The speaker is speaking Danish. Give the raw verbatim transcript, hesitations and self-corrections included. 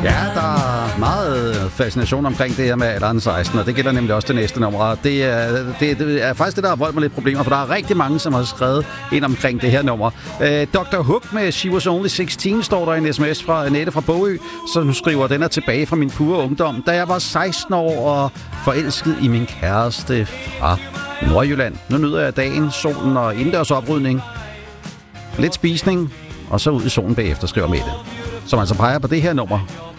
Ja, der er meget fascination omkring det her med alderen seksten, og det gælder nemlig også det næste nummer. Det er, det, det er faktisk det, der har voldt mig lidt problemer, for der er rigtig mange, som har skrevet ind omkring det her nummer. Øh, doktor Hook med She Was Only seksten står der i en sms fra Annette fra Bogø, som skriver, den er tilbage fra min pure ungdom, da jeg var seksten år og forelsket i min kæreste fra Nordjylland. Nu nyder jeg dagen, solen og indendørs oprydning. Lidt spisning, og så ud i solen bagefter, skriver Mette. Som altså peger på det her nummer.